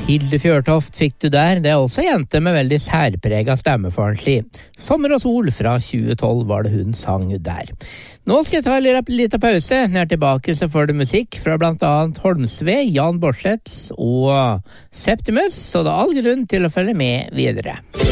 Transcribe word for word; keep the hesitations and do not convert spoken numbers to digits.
Hilde Fjørtoft fikk du der. Det er også en jente med veldig særpreget stemme for en si. Sommer og sol fra tjue tolv var det hun sang der. Nå skal jeg ta en liten, liten pause. Når jeg er tilbake så får du musikk fra blant annet Holmsve, Jan Borseth og Septimus, så det er all grunn til å følge med videre.